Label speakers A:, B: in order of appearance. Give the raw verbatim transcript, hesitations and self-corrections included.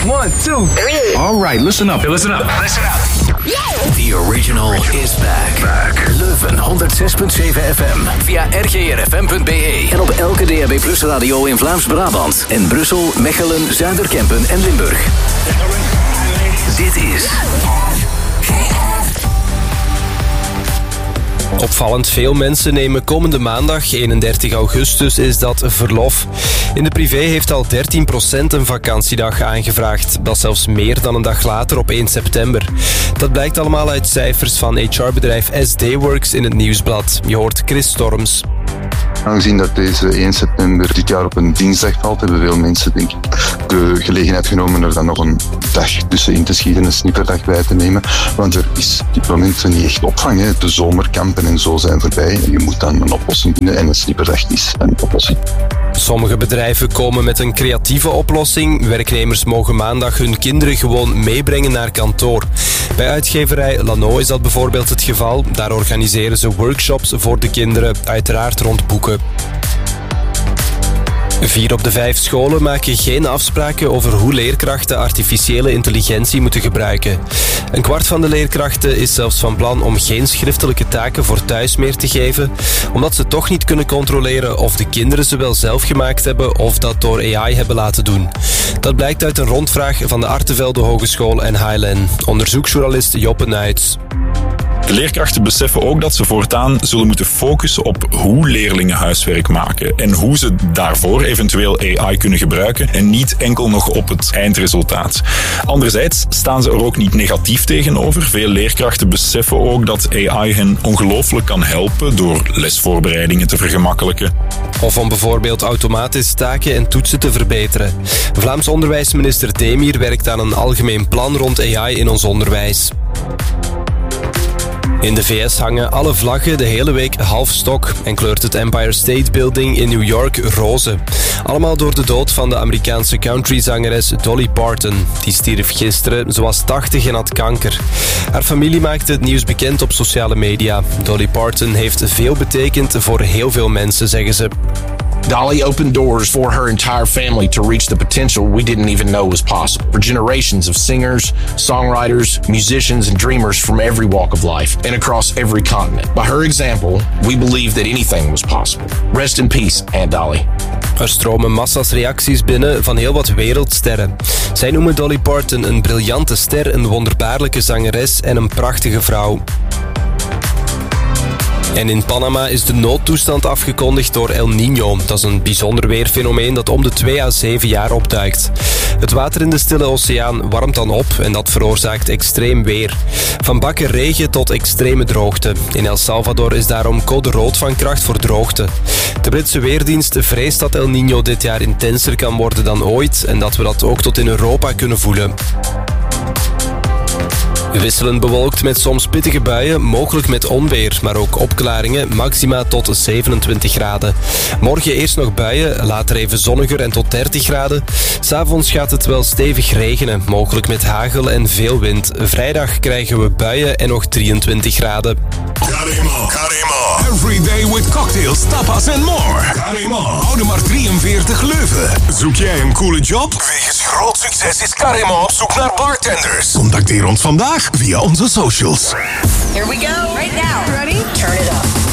A: One, two, three.
B: All right, listen up.
A: Hey, listen up. Listen up.
C: Yeah. The original is back. back. Leuven honderd zes komma zeven F M. Via r g r f m punt b e. En op elke D A B Plus radio in Vlaams-Brabant. En Brussel, Mechelen, Zuiderkempen en Limburg. Dit is...
D: Opvallend veel mensen nemen komende maandag, eenendertig augustus, is dat verlof. In de privé heeft al dertien procent een vakantiedag aangevraagd. Dat is zelfs meer dan een dag later op één september. Dat blijkt allemaal uit cijfers van H R-bedrijf S D-Works in het Nieuwsblad. Je hoort Chris Storms.
E: Aangezien dat deze één september dit jaar op een dinsdag valt, hebben veel mensen denk ik de gelegenheid genomen er dan nog een dag tussenin te schieten, een snipperdag bij te nemen. Want er is op dit moment niet echt opvang. Hè. De zomerkampen en zo zijn voorbij. En je moet dan een oplossing vinden en een snipperdag is een oplossing.
D: Sommige bedrijven komen met een creatieve oplossing. Werknemers mogen maandag hun kinderen gewoon meebrengen naar kantoor. Bij uitgeverij Lano is dat bijvoorbeeld het geval. Daar organiseren ze workshops voor de kinderen, uiteraard rond boeken. Vier op de vijf scholen maken geen afspraken over hoe leerkrachten artificiële intelligentie moeten gebruiken. Een kwart van de leerkrachten is zelfs van plan om geen schriftelijke taken voor thuis meer te geven, omdat ze toch niet kunnen controleren of de kinderen ze wel zelf gemaakt hebben of dat door A I hebben laten doen. Dat blijkt uit een rondvraag van de Artevelde Hogeschool en Highland. Onderzoeksjournalist Joppe Nuits.
F: De leerkrachten beseffen ook dat ze voortaan zullen moeten focussen op hoe leerlingen huiswerk maken en hoe ze daarvoor eventueel A I kunnen gebruiken en niet enkel nog op het eindresultaat. Anderzijds staan ze er ook niet negatief tegenover. Veel leerkrachten beseffen ook dat A I hen ongelooflijk kan helpen door lesvoorbereidingen te vergemakkelijken.
D: Of om bijvoorbeeld automatisch taken en toetsen te verbeteren. Vlaams onderwijsminister Demir werkt aan een algemeen plan rond A I in ons onderwijs. In de V S hangen alle vlaggen de hele week half stok en kleurt het Empire State Building in New York roze. Allemaal door de dood van de Amerikaanse countryzangeres Dolly Parton. Die stierf gisteren, ze was tachtig en had kanker. Haar familie maakte het nieuws bekend op sociale media. Dolly Parton heeft veel betekend voor heel veel mensen, zeggen ze.
G: Dolly opened doors for her entire family to reach the potential we didn't even know was possible. For generations of singers, songwriters, musicians, and dreamers from every walk of life and across every continent. By her example, we believe that anything was possible. Rest in peace, Aunt Dolly.
D: Er stromen massa's reacties binnen van heel wat wereldsterren. Zij noemen Dolly Parton een briljante ster, een wonderbaarlijke zangeres en een prachtige vrouw. En in Panama is de noodtoestand afgekondigd door El Niño. Dat is een bijzonder weerfenomeen dat om de twee à zeven jaar opduikt. Het water in de Stille Oceaan warmt dan op en dat veroorzaakt extreem weer. Van bakken regen tot extreme droogte. In El Salvador is daarom code rood van kracht voor droogte. De Britse Weerdienst vreest dat El Niño dit jaar intenser kan worden dan ooit en dat we dat ook tot in Europa kunnen voelen. Wisselend bewolkt met soms pittige buien, mogelijk met onweer, maar ook opklaringen, maxima tot zevenentwintig graden. Morgen eerst nog buien, later even zonniger en tot dertig graden. 'S Avonds gaat het wel stevig regenen, mogelijk met hagel en veel wind. Vrijdag krijgen we buien en nog drieëntwintig graden.
H: Karima, Karima. Every day with cocktails, tapas and more. Karima. Audemars drieënveertig Leuven. Zoek jij een coole job? Wegens groot succes is Karima op zoek naar bartenders. Contacteer ons vandaag via onze socials.
I: Here we go. Right now. Ready? Turn it up.